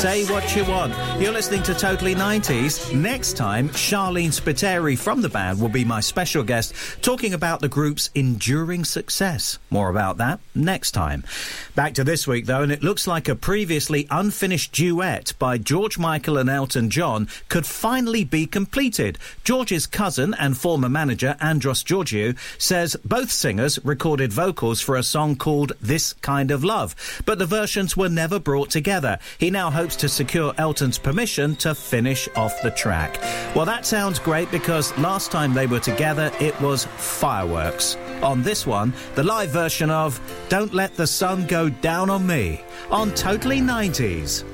Say what you want. You're listening to Totally 90s. Next time, Charlene Spiteri from the band will be my special guest, talking about the group's enduring success. More about that next time. Back to this week, though, and it looks like a previously unfinished duet by George Michael and Elton John could finally be completed. George's cousin and former manager, Andros Georgiou, says both singers recorded vocals for a song called This Kind of Love, but the versions were never brought together. He now hopes to secure Elton's permission to finish off the track. Well, that sounds great, because last time they were together, it was fireworks. On this one, the live version of Don't Let the Sun Go Down on Me on Totally 90s.